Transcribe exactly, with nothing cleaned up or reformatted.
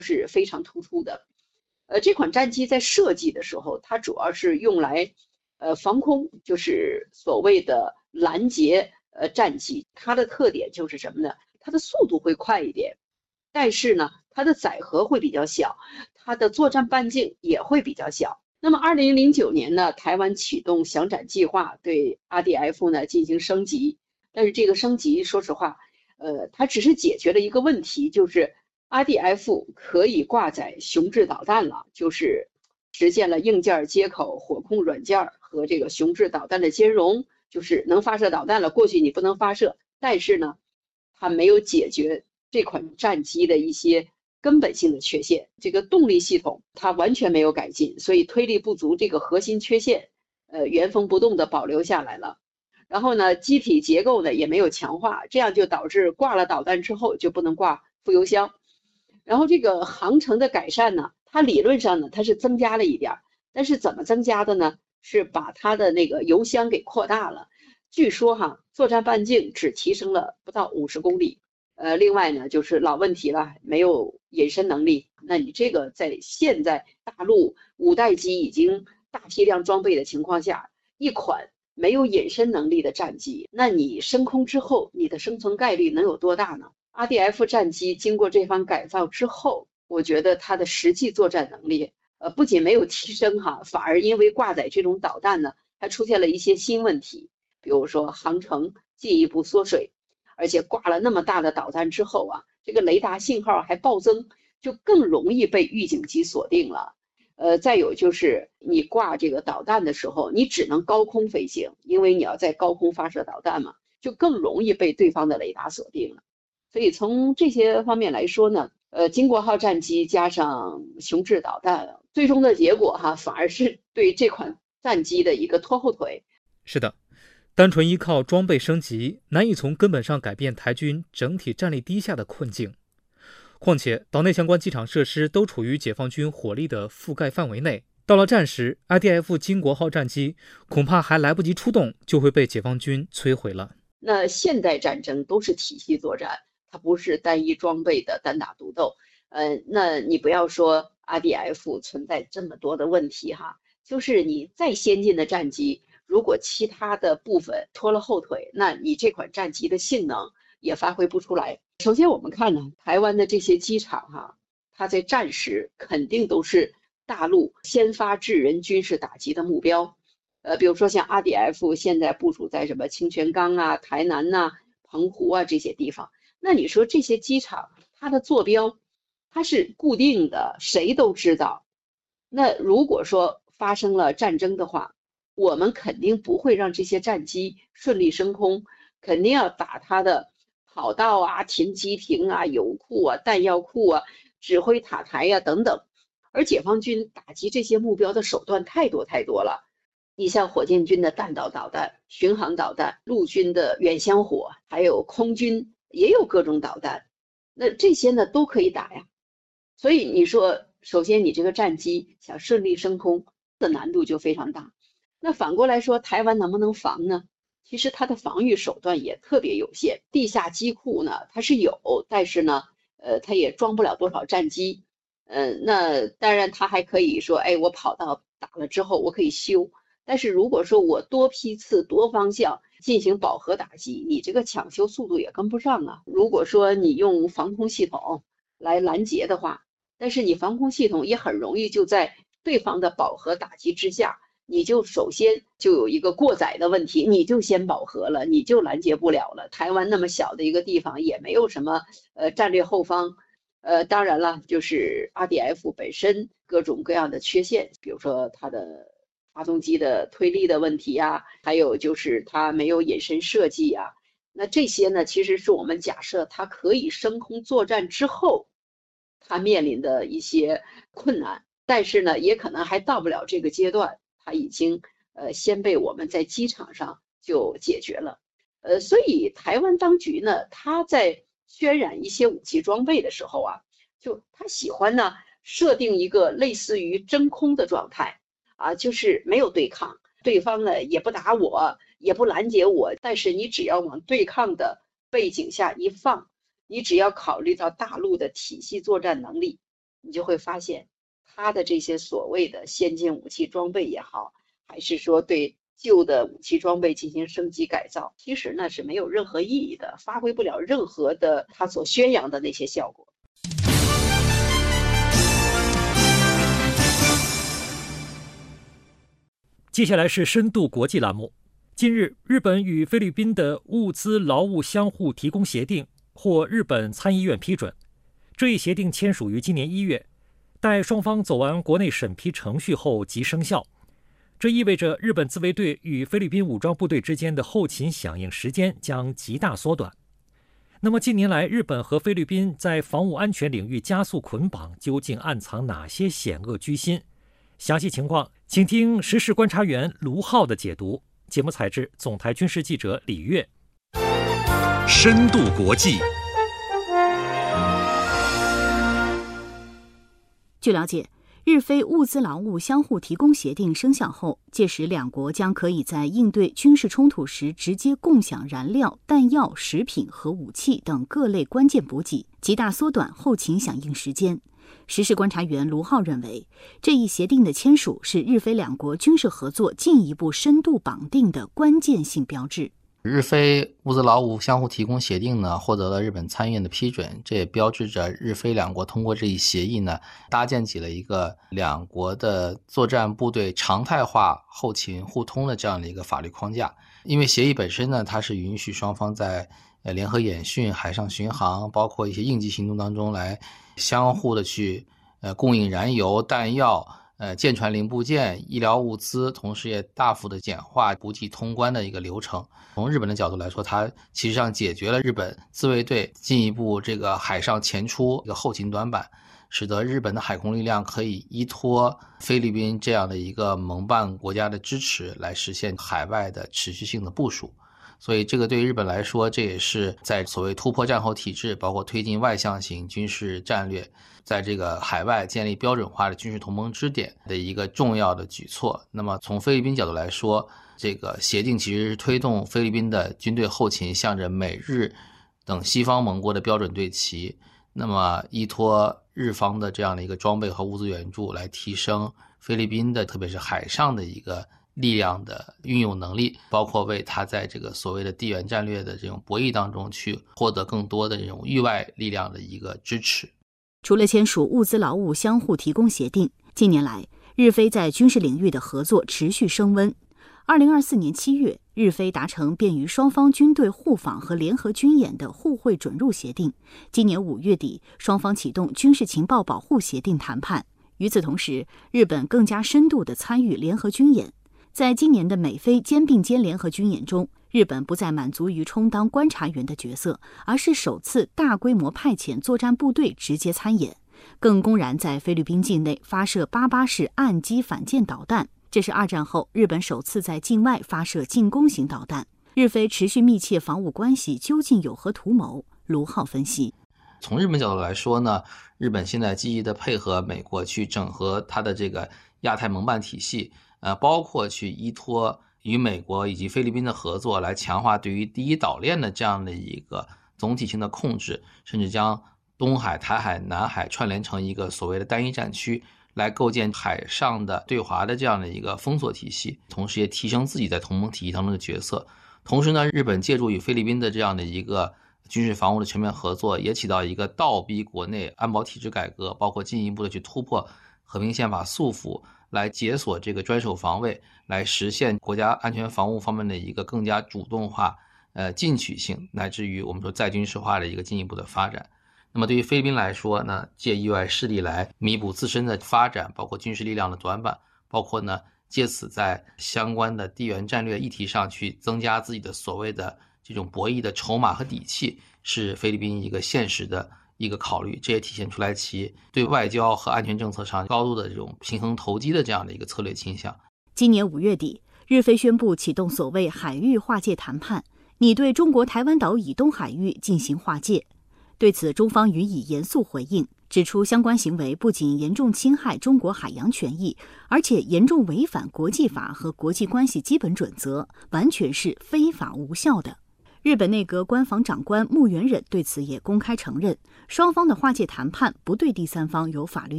是非常突出的。呃，这款战机在设计的时候，它主要是用来呃防空，就是所谓的拦截呃战机。它的特点就是什么呢？它的速度会快一点，但是呢，它的载荷会比较小，它的作战半径也会比较小。那么，二零零九年呢，台湾启动响展计划，对 R D F 呢进行升级。但是这个升级，说实话，呃，它只是解决了一个问题，就是 R D F 可以挂载雄质导弹了，就是实现了硬件接口、火控软件和这个雄质导弹的兼容，就是能发射导弹了。过去你不能发射，但是呢，它没有解决这款战机的一些根本性的缺陷。这个动力系统它完全没有改进，所以推力不足这个核心缺陷，呃，原封不动的保留下来了。然后呢，机体结构呢也没有强化，这样就导致挂了导弹之后就不能挂副油箱。然后这个航程的改善呢，它理论上呢它是增加了一点，但是怎么增加的呢？是把它的那个油箱给扩大了。据说哈，作战半径只提升了不到五十公里。呃，另外呢，就是老问题了，没有隐身能力。那你这个在现在大陆五代机已经大批量装备的情况下，一款没有隐身能力的战机，那你升空之后，你的生存概率能有多大呢？R D F 战机经过这番改造之后，我觉得它的实际作战能力，呃，不仅没有提升哈，反而因为挂载这种导弹呢，还出现了一些新问题，比如说航程进一步缩水。而且挂了那么大的导弹之后啊，这个雷达信号还暴增，就更容易被预警机锁定了。呃，再有就是你挂这个导弹的时候，你只能高空飞行，因为你要在高空发射导弹嘛，就更容易被对方的雷达锁定了。所以从这些方面来说呢，呃，经国号战机加上雄质导弹，最终的结果哈，反而是对这款战机的一个拖后腿。 是的，单纯依靠装备升级，难以从根本上改变台军整体战力低下的困境。况且，岛内相关机场设施都处于解放军火力的覆盖范围内，到了战时 ，I D F 金国号战机恐怕还来不及出动，就会被解放军摧毁了。 那现代战争都是体系作战，它不是单一装备的单打独斗。呃，那你不要说 R D F 存在这么多的问题哈，就是你再先进的战机，如果其他的部分拖了后腿，那你这款战机的性能也发挥不出来。首先我们看呢，台湾的这些机场哈，它在战时肯定都是大陆先发制人军事打击的目标。呃，比如说像 R D F 现在部署在什么清泉岗啊、台南呐、啊、澎湖啊这些地方，那你说这些机场它的坐标它是固定的，谁都知道。那如果说发生了战争的话，我们肯定不会让这些战机顺利升空，肯定要打它的跑道啊、停机坪啊、油库啊、弹药库啊、指挥塔台呀、啊、等等。而解放军打击这些目标的手段太多太多了。你像火箭军的弹道导弹、巡航导弹，陆军的远香火，还有空军也有各种导弹，那这些呢都可以打呀。所以你说，首先你这个战机想顺利升空的难度就非常大。那反过来说，台湾能不能防呢？其实它的防御手段也特别有限，地下机库呢它是有，但是呢，呃，它也装不了多少战机。嗯、呃，那当然它还可以说，哎，我跑道打了之后我可以修。但是如果说我多批次多方向进行饱和打击，你这个抢修速度也跟不上啊。如果说你用防空系统来拦截的话，但是你防空系统也很容易就在对方的饱和打击之下，你就首先就有一个过载的问题，你就先饱和了，你就拦截不了了。台湾那么小的一个地方，也没有什么呃战略后方。呃，当然了，就是 R D F 本身各种各样的缺陷，比如说它的发动机的推力的问题啊，还有就是它没有隐身设计啊。那这些呢，其实是我们假设它可以升空作战之后，它面临的一些困难。但是呢，也可能还到不了这个阶段，它已经呃先被我们在机场上就解决了。呃，所以台湾当局呢，他在渲染一些武器装备的时候啊，就他喜欢呢设定一个类似于真空的状态啊，就是没有对抗，对方呢也不打我，也不拦截我，但是你只要往对抗的背景下一放，你只要考虑到大陆的体系作战能力， 你就会发现它的这些所谓的先进武器装备也好，还是说对旧的武器装备进行升级改造，其实呢是没有任何意义的，发挥不了任何的它所宣扬的那些效果。 接下来是深度国际栏目。近日，日本与菲律宾的物资劳务相互提供协定获日本参议院批准。这一协定签署于今年一月，待双方走完国内审批程序后即生效。这意味着日本自卫队与菲律宾武装部队之间的后勤响应时间将极大缩短。那么近年来，日本和菲律宾在防务安全领域加速捆绑，究竟暗藏哪些险恶居心？详细情况，请听时事观察员卢浩的解读。节目采制总台军事记者李月。 深度国际。 据了解，日菲物资劳务相互提供协定生效后，届时两国将可以在应对军事冲突时直接共享燃料、弹药、食品和武器等各类关键补给，极大缩短后勤响应时间。时事观察员卢浩认为，这一协定的签署是日菲两国军事合作进一步深度绑定的关键性标志。 日菲物资劳务相互提供协定呢，获得了日本参议院的批准，这也标志着日菲两国通过这一协议呢，搭建起了一个两国的作战部队常态化后勤互通的这样的一个法律框架。因为协议本身呢，它是允许双方在呃联合演训、海上巡航，包括一些应急行动当中来相互的去呃供应燃油、弹药、呃舰船零部件、医疗物资，同时也大幅的简化补给通关的一个流程。从日本的角度来说，它其实上解决了日本自卫队进一步这个海上前出一个后勤短板，使得日本的海空力量可以依托菲律宾这样的一个盟伴国家的支持，来实现海外的持续性的部署。所以这个对于日本来说，这也是在所谓突破战后体制，包括推进外向型军事战略，在这个海外建立标准化的军事同盟支点的一个重要的举措。那么从菲律宾角度来说，这个协定其实是推动菲律宾的军队后勤向着美日等西方盟国的标准对齐，那么依托日方的这样的一个装备和物资援助，来提升菲律宾的特别是海上的一个力量的运用能力，包括为他在这个所谓的地缘战略的这种博弈当中去获得更多的这种域外力量的一个支持。 除了签署物资劳务相互提供协定，近年来日菲在军事领域的合作持续升温。二零二四年七月，日菲达成便于双方军队互访和联合军演的互惠准入协定。今年五月底，双方启动军事情报保护协定谈判。与此同时，日本更加深度地参与联合军演。在今年的美菲肩并肩联合军演中，日本不再满足于充当观察员的角色，而是首次大规模派遣作战部队直接参演，更公然在菲律宾境内发射八八式岸基反舰导弹。这是二战后日本首次在境外发射进攻型导弹。日菲持续密切防务关系究竟有何图谋？卢浩分析， 从日本角度来说呢，日本现在积极的配合美国去整合它的这个亚太盟办体系，呃，包括去依托与美国以及菲律宾的合作，来强化对于第一岛链的这样的一个总体性的控制，甚至将东海、台海、南海串联成一个所谓的单一战区，来构建海上的对华的这样的一个封锁体系，同时也提升自己在同盟体系当中的角色。同时呢，日本借助与菲律宾的这样的一个军事防务的全面合作，也起到一个倒逼国内安保体制改革，包括进一步的去突破和平宪法束缚，来解锁这个专守防卫，来实现国家安全防务方面的一个更加主动化、呃进取性，乃至于我们说再军事化的一个进一步的发展。那么对于菲律宾来说呢，借域外势力来弥补自身的发展，包括军事力量的短板，包括呢借此在相关的地缘战略议题上去增加自己的所谓的这种博弈的筹码和底气，是菲律宾一个现实的一个考虑。这也体现出来其对外交和安全政策上高度的这种平衡投机的这样的一个策略倾向。 今年五月底，日菲宣布启动所谓海域划界谈判，拟对中国台湾岛以东海域进行划界。对此，中方予以严肃回应，指出相关行为不仅严重侵害中国海洋权益，而且严重违反国际法和国际关系基本准则，完全是非法无效的。 日本内阁官房长官木原忍对此也公开承认，双方的划界谈判不对第三方有法律